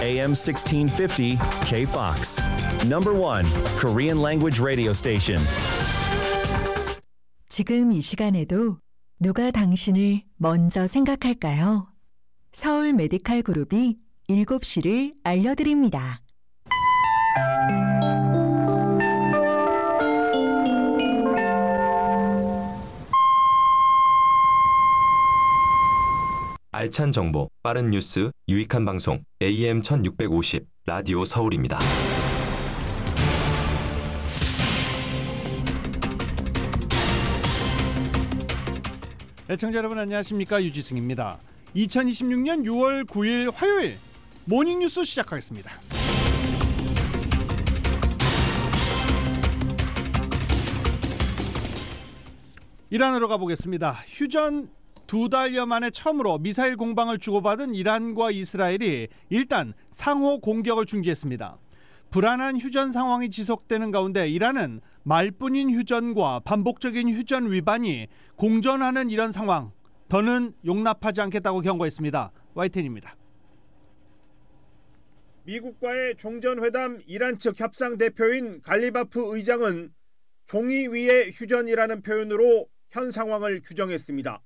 AM 1650 KFOX. Number 1 Korean language radio station. 지금 이 시간에도 누가 당신을 먼저 생각할까요? 서울 메디칼 그룹이 7시를 알려드립니다. 알찬 정보, 빠른 뉴스, 유익한 방송, AM 1650 라디오 서울입니다. 애청자 여러분 안녕하십니까, 유지승입니다. 2026년 6월 9일 화요일 모닝뉴스 시작하겠습니다. 이란으로 가보겠습니다. 휴전 2달여 만에 처음으로 미사일 공방을 주고받은 이란과 이스라엘이 일단 상호 공격을 중지했습니다. 불안한 휴전 상황이 지속되는 가운데 이란은 말뿐인 휴전과 반복적인 휴전 위반이 공존하는 이런 상황, 더는 용납하지 않겠다고 경고했습니다. YTN입니다. 미국과의 종전회담 이란 측 협상 대표인 갈리바프 의장은 종이 위의 휴전이라는 표현으로 현 상황을 규정했습니다.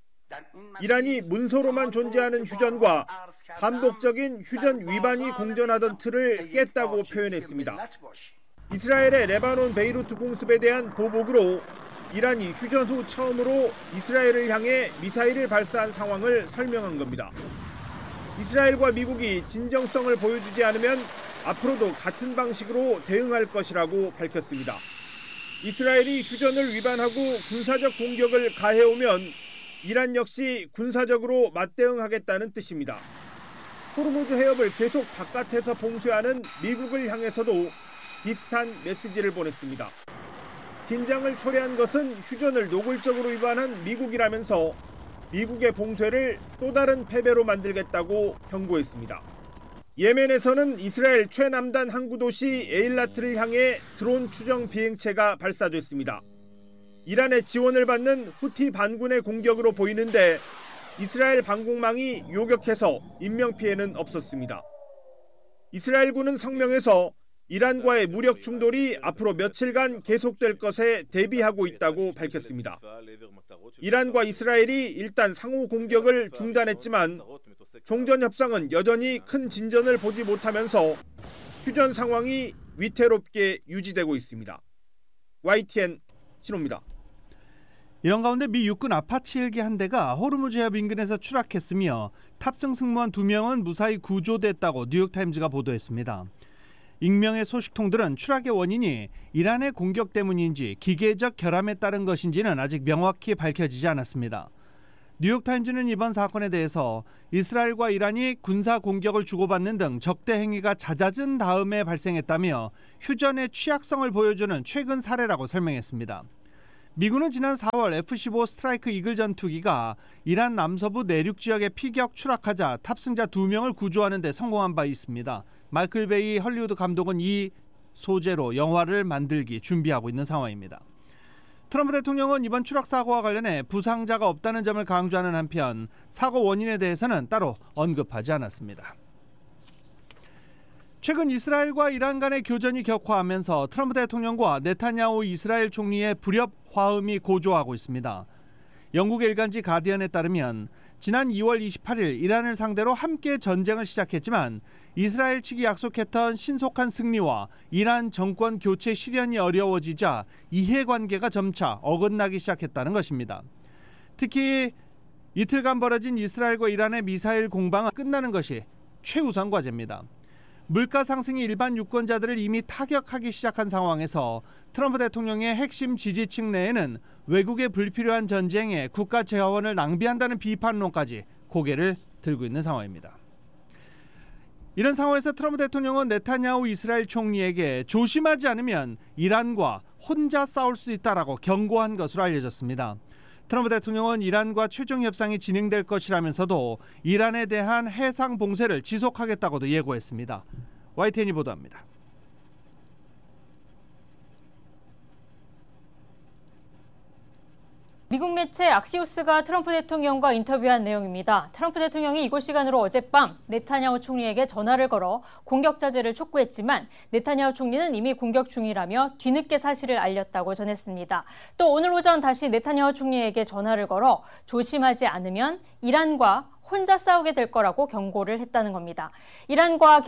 이란이 문서로만 존재하는 휴전과 반복적인 휴전 위반이 공존하던 틀을 깼다고 표현했습니다. 이스라엘의 레바논 베이루트 공습에 대한 보복으로 이란이 휴전 후 처음으로 이스라엘을 향해 미사일을 발사한 상황을 설명한 겁니다. 이스라엘과 미국이 진정성을 보여주지 않으면 앞으로도 같은 방식으로 대응할 것이라고 밝혔습니다. 이스라엘이 휴전을 위반하고 군사적 공격을 가해오면 이란 역시 군사적으로 맞대응하겠다는 뜻입니다. 호르무즈 해협을 계속 바깥에서 봉쇄하는 미국을 향해서도 비슷한 메시지를 보냈습니다. 긴장을 초래한 것은 휴전을 노골적으로 위반한 미국이라면서 미국의 봉쇄를 또 다른 패배로 만들겠다고 경고했습니다. 예멘에서는 이스라엘 최남단 항구 도시 에일라트를 향해 드론 추정 비행체가 발사됐습니다. 이란의 지원을 받는 후티 반군의 공격으로 보이는데 이스라엘 방공망이 요격해서 인명피해는 없었습니다. 이스라엘군은 성명에서 이란과의 무력 충돌이 앞으로 며칠간 계속될 것에 대비하고 있다고 밝혔습니다. 이란과 이스라엘이 일단 상호 공격을 중단했지만 종전협상은 여전히 큰 진전을 보지 못하면서 휴전 상황이 위태롭게 유지되고 있습니다. YTN 신호입니다. 이런 가운데 미 육군 아파치 헬기 한 대가 호르무즈 해협 인근에서 추락했으며 탑승 승무원 2명은 무사히 구조됐다고 뉴욕타임즈가 보도했습니다. 익명의 소식통들은 추락의 원인이 이란의 공격 때문인지 기계적 결함에 따른 것인지는 아직 명확히 밝혀지지 않았습니다. 뉴욕타임즈는 이번 사건에 대해서 이스라엘과 이란이 군사 공격을 주고받는 등 적대 행위가 잦아진 다음에 발생했다며 휴전의 취약성을 보여주는 최근 사례라고 설명했습니다. 미군은 지난 4월 F-15 스트라이크 이글 전투기가 이란 남서부 내륙 지역에 피격 추락하자 탑승자 2명을 구조하는 데 성공한 바 있습니다. 마이클 베이 헐리우드 감독은 이 소재로 영화를 만들기 준비하고 있는 상황입니다. 트럼프 대통령은 이번 추락 사고와 관련해 부상자가 없다는 점을 강조하는 한편 사고 원인에 대해서는 따로 언급하지 않았습니다. 최근 이스라엘과 이란 간의 교전이 격화하면서 트럼프 대통령과 네타냐후 이스라엘 총리의 불협 화음이 고조하고 있습니다. 영국의 일간지 가디언에 따르면 지난 2월 28일 이란을 상대로 함께 전쟁을 시작했지만 이스라엘 측이 약속했던 신속한 승리와 이란 정권 교체 실현이 어려워지자 이해관계가 점차 어긋나기 시작했다는 것입니다. 특히 이틀간 벌어진 이스라엘과 이란의 미사일 공방은 끝나는 것이 최우선 과제입니다. 물가 상승이 일반 유권자들을 이미 타격하기 시작한 상황에서 트럼프 대통령의 핵심 지지층 내에는 외국의 불필요한 전쟁에 국가 재원을 낭비한다는 비판론까지 고개를 들고 있는 상황입니다. 이런 상황에서 트럼프 대통령은 네타냐후 이스라엘 총리에게 조심하지 않으면 이란과 혼자 싸울 수 있다라고 경고한 것으로 알려졌습니다. 트럼프 대통령은 이란과 최종 협상이 진행될 것이라면서도 이란에 대한 해상 봉쇄를 지속하겠다고도 예고했습니다. YTN이 보도합니다. 미국 매체 악시오스가 트럼프 대통령과 인터뷰한 내용입니다. 트럼프 대통령이 이곳 시간으로 어젯밤 네타냐후 총리에게 전화를 걸어 공격 자제를 촉구했지만 네타냐후 총리는 이미 공격 중이라며 뒤늦게 사실을 알렸다고 전했습니다. 또 오늘 오전 다시 네타냐후 총리에게 전화를 걸어 조심하지 않으면 이란과 혼자 싸우게 될 거라고 경고를 했다는 겁니다. 이란과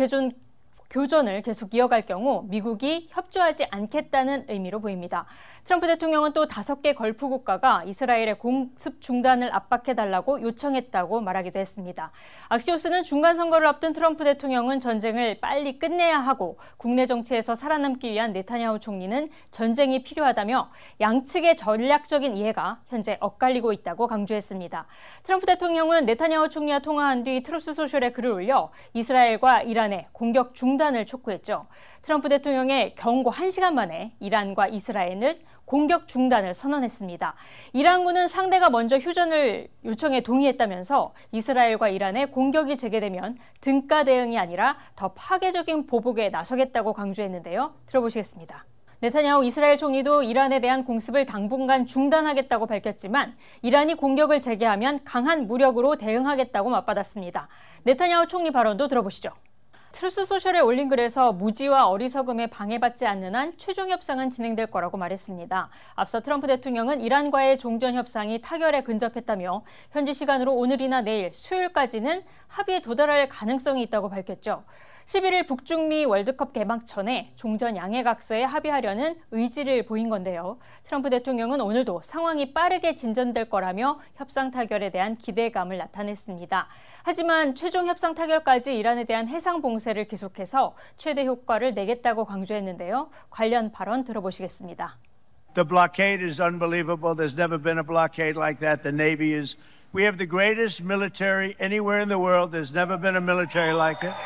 교전을 계속 이어갈 경우 미국이 협조하지 않겠다는 의미로 보입니다. 트럼프 대통령은 또 5개 걸프 국가가 이스라엘의 공습 중단을 압박해달라고 요청했다고 말하기도 했습니다. 악시오스는 중간 선거를 앞둔 트럼프 대통령은 전쟁을 빨리 끝내야 하고 국내 정치에서 살아남기 위한 네타냐후 총리는 전쟁이 필요하다며 양측의 전략적인 이해가 현재 엇갈리고 있다고 강조했습니다. 트럼프 대통령은 네타냐후 총리와 통화한 뒤 트루스 소셜에 글을 올려 이스라엘과 이란의 공격 중단을 촉구했죠. 트럼프 대통령의 경고 1시간 만에 이란과 이스라엘은 공격 중단을 선언했습니다. 이란군은 상대가 먼저 휴전을 요청에 동의했다면서 이스라엘과 이란의 공격이 재개되면 등가 대응이 아니라 더 파괴적인 보복에 나서겠다고 강조했는데요. 들어보시겠습니다. 네타냐후 이스라엘 총리도 이란에 대한 공습을 당분간 중단하겠다고 밝혔지만 이란이 공격을 재개하면 강한 무력으로 대응하겠다고 맞받았습니다. 네타냐후 총리 발언도 들어보시죠. 트루스 소셜에 올린 글에서 무지와 어리석음에 방해받지 않는 한 최종 협상은 진행될 거라고 말했습니다. 앞서 트럼프 대통령은 이란과의 종전 협상이 타결에 근접했다며 현지 시간으로 오늘이나 내일 수요일까지는 합의에 도달할 가능성이 있다고 밝혔죠. 11일 북중미 월드컵 개막 전에 종전 양해각서에 합의하려는 의지를 보인 건데요. 트럼프 대통령은 오늘도 상황이 빠르게 진전될 거라며 협상 타결에 대한 기대감을 나타냈습니다. 하지만 최종 협상 타결까지 이란에 대한 해상 봉쇄를 계속해서 최대 효과를 내겠다고 강조했는데요. 관련 발언 들어보시겠습니다. The blockade is unbelievable. There's never been a blockade like that. The Navy we have the greatest military anywhere in the world. There's never been a military like it.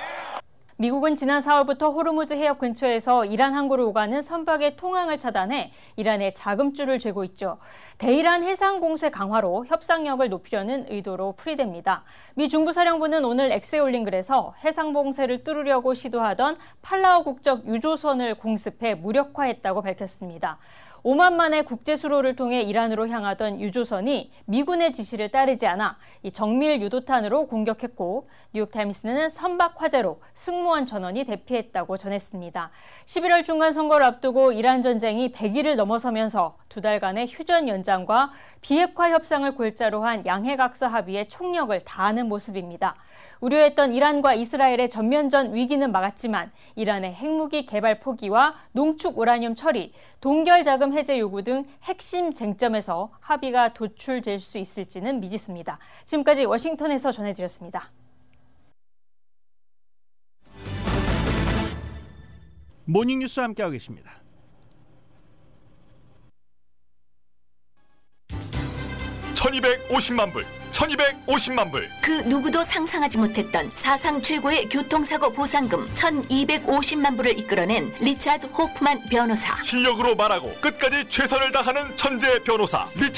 미국은 지난 4월부터 호르무즈 해협 근처에서 이란 항구로 오가는 선박의 통항을 차단해 이란에 자금줄을 쥐고 있죠. 대이란 해상 공세 강화로 협상력을 높이려는 의도로 풀이됩니다. 미 중부사령부는 오늘 X에 올린 글에서 해상 봉쇄를 뚫으려고 시도하던 팔라우 국적 유조선을 공습해 무력화했다고 밝혔습니다. 오만만의 국제수로를 통해 이란으로 향하던 유조선이 미군의 지시를 따르지 않아 이 정밀 유도탄으로 공격했고 뉴욕타임스는 선박 화재로 승무원 전원이 대피했다고 전했습니다. 11월 중간 선거를 앞두고 이란 전쟁이 100일을 넘어서면서 2달간의 휴전 연장과 비핵화 협상을 골자로 한 양해각서 합의에 총력을 다하는 모습입니다. 우려했던 이란과 이스라엘의 전면전 위기는 막았지만 이란의 핵무기 개발 포기와 농축 우라늄 처리, 동결 자금 해제 요구 등 핵심 쟁점에서 합의가 도출될 수 있을지는 미지수입니다. 지금까지 워싱턴에서 전해드렸습니다. 모닝뉴스 함께하고 계십니다. $1250만 1250만 불. 그 누구도 상상하지 못했던 사상 최고의 교통사고 보상금 1250만 불을 이끌어낸 리차드 호프만 변호사. 실력으로 말하고 끝까지 최선을 다하는 천재 변호사 리차드